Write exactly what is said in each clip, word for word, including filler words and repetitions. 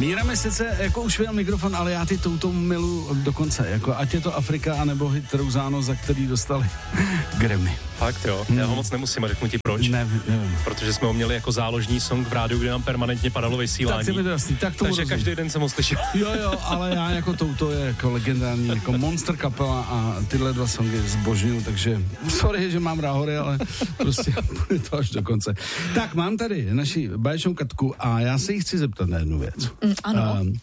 Míra mi sice jako už vyjel mikrofon, ale já ty touto milu dokonce, jako ať je to Afrika, anebo hit Rouzano, za který dostali Grammy. Fakt jo, hmm. já ho moc nemusím a řeknu ti proč. Ne, nevím. Protože jsme ho měli jako záložní song v rádiu, kde nám permanentně padalo vysílání. Tak, to jasný, tak to Takže každý den jsem ho slyšel. Jo, jo, ale já jako touto je jako legendární, jako monster kapela a tyhle dva songy zbožňuju, takže sorry, že mám ráhory, ale prostě bude to až do konce. Tak, mám tady naši báječnou Katku a já se jí chci zeptat na jednu věc. Mm, ano. Um,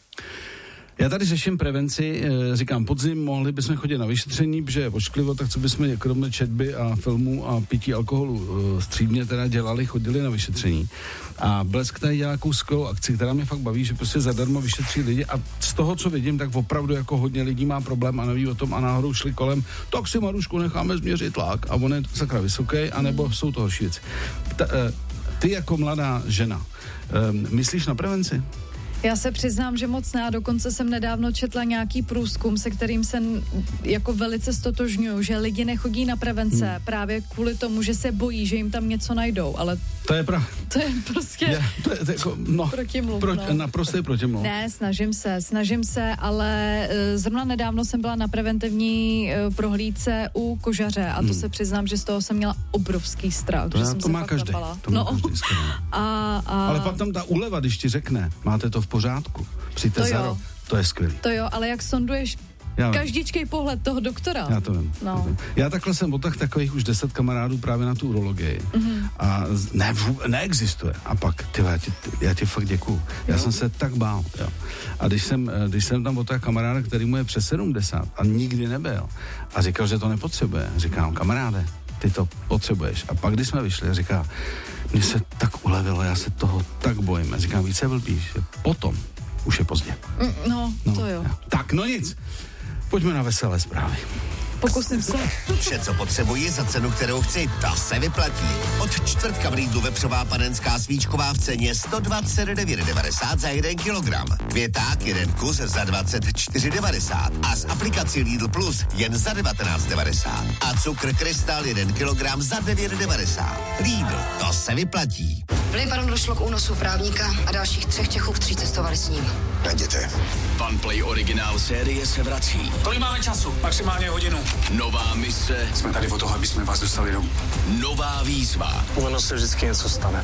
Já tady řeším prevenci, říkám podzim, mohli bychom chodit na vyšetření, protože je ošklivo, tak co bychom kromě četby a filmů a pití alkoholu střídmě teda dělali, chodili na vyšetření. A Blesk tady dělá nějakou skvělou akci, která mě fakt baví, že prostě zadarmo vyšetří lidi a z toho, co vidím, tak opravdu jako hodně lidí má problém a neví o tom a náhodou šli kolem, tak si Marušku necháme změřit tlak a on je sakra vysoký, anebo jsou to horší věci. Ta, ty jako mladá žena, myslíš na prevenci? Já se přiznám, že moc ne, dokonce jsem nedávno četla nějaký průzkum, se kterým se jako velice stotožňuju, že lidi nechodí na prevence hmm. právě kvůli tomu, že se bojí, že jim tam něco najdou, ale to je pravda. To je prostě je, to je, to je jako, no, protimluv. Pro, no. Naprostý protimluv. Ne, snažím se, snažím se, ale zrovna nedávno jsem byla na preventivní prohlídce u kožaře a to hmm. se přiznám, že z toho jsem měla obrovský strach. To, že já, jsem to se má fakt každý. zapala. To má no. každý a, a... Ale pak tam ta úleva, když ti řekne, máte to v pořádku, přijďte za rok, to je skvělý. To jo, ale jak sonduješ každičkej pohled toho doktora. Já to vím. No. Já, to vím. Já takhle jsem od tak takových už deset kamarádů právě na tu urologii. Mm-hmm. A ne, neexistuje. A pak, ty, já ti, já ti fakt děkuju. Já jo. jsem se tak bál. Jo. A když jsem, když jsem tam od tak kamaráda, který mu je přes sedmdesát a nikdy nebyl a říkal, že to nepotřebuje, říkám, kamaráde, ty to potřebuješ. A pak, když jsme vyšli, říká, mně se tak ulevilo, já se toho tak bojím. A říkám, více blbý, že potom už je pozdě. No, no to jo. jo. Tak, no nic. Pojďme na veselé zprávy. Pokusím se. Vše, co potřebuji za cenu, kterou chci, ta se vyplatí. Od čtvrtka v Lidlu vepřová panenská svíčková v ceně sto dvacet devět devadesát za jeden kilogram. Květák jeden kus za dvacet čtyři devadesát a z aplikací Lidl Plus jen za devatenáct devadesát. A cukr Krystal jeden kilogram za devět devadesát. Lidl, to se vyplatí. V Libanonu došlo k únosu právníka a dalších třech Čechů, kteří cestovali s ním. Najděte. Funplay originál série se vrací. Kolik máme času? Maximálně hodinu. Nová mise. Jsme tady o toho, aby jsme vás dostali domů. Nová výzva. Ono se vždycky něco stane.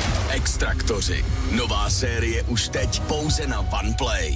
Extraktoři. Nová série už teď pouze na Funplay.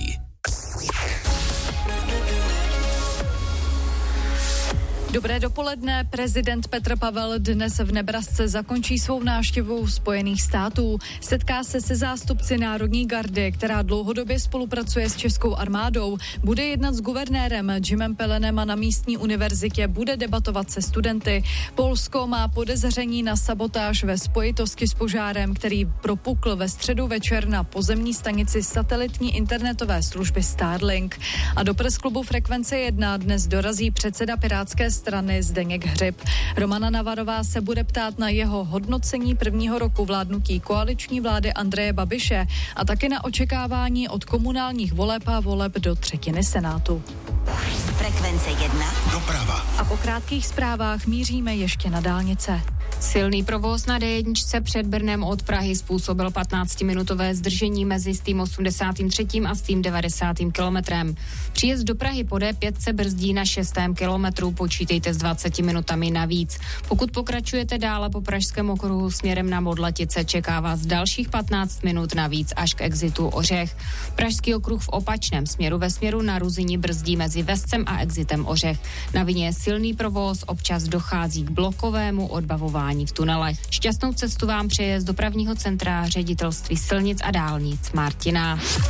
Dobré dopoledne. Prezident Petr Pavel dnes v Nebrasce zakončí svou návštěvu Spojených států. Setká se se zástupci Národní gardy, která dlouhodobě spolupracuje s českou armádou. Bude jednat s guvernérem Jimem Pelenem a na místní univerzitě bude debatovat se studenty. Polsko má podezření na sabotáž ve spojitosti s požárem, který propukl ve středu večer na pozemní stanici satelitní internetové služby Starlink. A do presklubu Frekvence jedna dnes dorazí předseda Pirátské strany Zdeněk Hřib. Romana Navarová se bude ptát na jeho hodnocení prvního roku vládnutí koaliční vlády Andreje Babiše a taky na očekávání od komunálních voleb a voleb do třetiny Senátu. Frekvence jedna. Doprava. A po krátkých zprávách míříme ještě na dálnice. Silný provoz na dé jedna před Brnem od Prahy způsobil patnáctiminutové zdržení mezi s tým osmdesátým třetím a s tým devadesátým kilometrem. Příjezd do Prahy po dé pět se brzdí na šestém kilometru, počítejte s dvaceti minutami navíc. Pokud pokračujete dále po Pražském okruhu směrem na Modlatice, čeká vás dalších patnáct minut navíc až k exitu Ořech. Pražský okruh v opačném směru ve směru na Ruzyni brzdí mezi Vescem a exitem Ořech. Na vině je silný provoz, občas dochází k blokovému odbavování v tunelech. Šťastnou cestu vám přeje z dopravního centra Ředitelství silnic a dálnic Martina.